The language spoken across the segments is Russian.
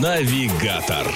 Навигатор.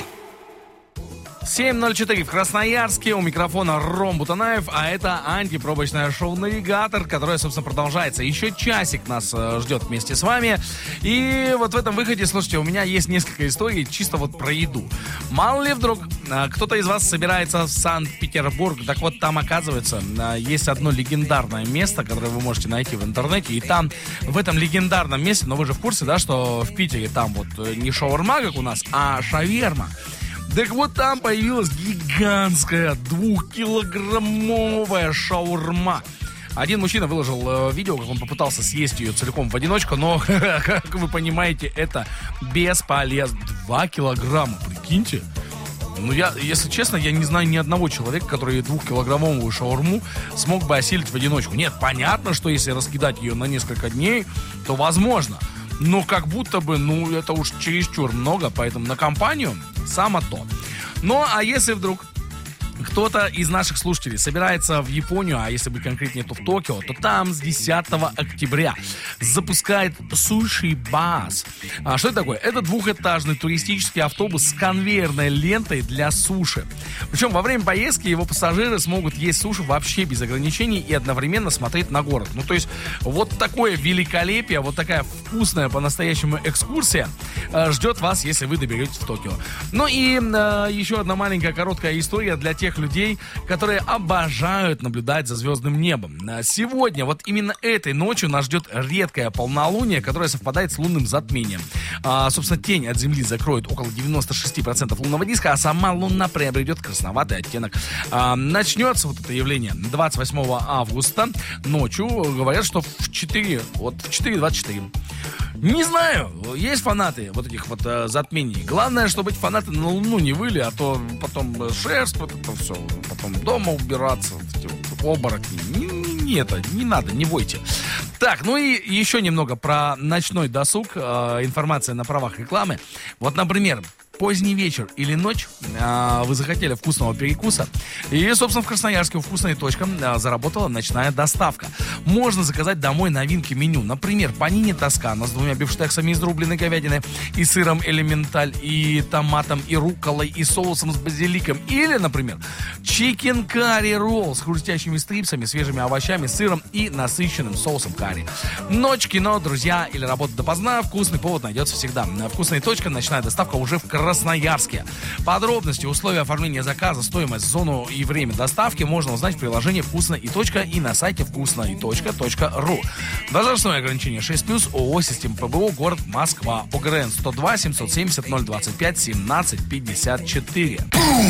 7:04 в Красноярске. У микрофона Ром Бутанаев, а это антипробочное шоу «Навигатор», которое, собственно, продолжается. Еще часик нас ждет вместе с вами. И вот в этом выходе, слушайте, у меня есть несколько историй чисто вот про еду. Мало ли вдруг кто-то из вас собирается в Санкт-Петербург. Так вот, там, оказывается, есть одно легендарное место, которое вы можете найти в интернете. И там, в этом легендарном месте, но вы же в курсе, да, что в Питере там вот не шаурма, как у нас, а шаверма. Так вот, там появилась гигантская 2-килограммовая шаурма. Один мужчина выложил видео, как он попытался съесть ее целиком в одиночку, но, как вы понимаете, это бесполезно. 2 килограмма, прикиньте. Ну, если честно, я не знаю ни одного человека, который 2-килограммовую шаурму смог бы осилить в одиночку. Нет, понятно, что если раскидать ее на несколько дней, то возможно. Но как будто бы, это уж чересчур много, поэтому на компанию само то. Ну, а если вдруг кто-то из наших слушателей собирается в Японию, а если быть конкретнее, то в Токио, то там с 10 октября запускает суши-бас. А что это такое? Это двухэтажный туристический автобус с конвейерной лентой для суши. Причем во время поездки его пассажиры смогут есть суши вообще без ограничений и одновременно смотреть на город. Ну, то есть, вот такое великолепие, вот такая вкусная по-настоящему экскурсия ждет вас, если вы доберетесь в Токио. Ну и еще одна маленькая короткая история для тех людей, которые обожают наблюдать за звездным небом. Сегодня, вот именно этой ночью нас ждет редкое полнолуние, которое совпадает с лунным затмением. Собственно, тень от Земли закроет около 96% лунного диска, а сама Луна приобретет красноватый оттенок. Начнется вот это явление 28 августа ночью. Говорят, что в 4:24. Не знаю, есть фанаты вот этих вот затмений. Главное, чтобы эти фанаты на Луну не выли, а то потом шерсть, вот это все, потом дома убираться, вот эти вот оборотни. Не надо, не войте. Так, ну и еще немного про ночной досуг, информация на правах рекламы. Вот, например, поздний вечер или ночь, вы захотели вкусного перекуса, и, собственно, в Красноярске у «Вкусной точка» заработала ночная доставка. Можно заказать домой новинки меню. Например, панини тоскано с 2 бифштексами из рубленой говядины и сыром элементаль, и томатом, и рукколой, и соусом с базиликом. Или, например, чикен карри ролл с хрустящими стрипсами, свежими овощами, сыром и насыщенным соусом карри. Ночь, кино, друзья или работа допоздна, вкусный повод найдется всегда. «Вкусная точка», ночная доставка уже в Красноярске. Подробности, условия оформления заказа, стоимость, зону и время доставки можно узнать в приложении «Вкусная точка» и на сайте вкусноиточка.ру. Возрастное ограничение 6+, ООО «Система ПБО», город Москва, ОГРН 102 770 025 17 54.